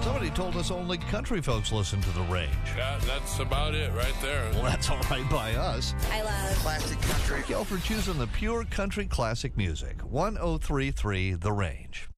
Somebody told us only country folks listen to the Range. Yeah, that's about it right there. Well, that's all right by us. I love classic country. Thank y'all for choosing the pure country classic music. 1033 The Range.